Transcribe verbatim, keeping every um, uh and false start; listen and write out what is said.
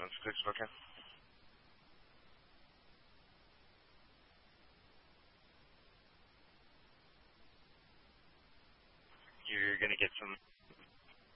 That's quick spoken. You're going to get some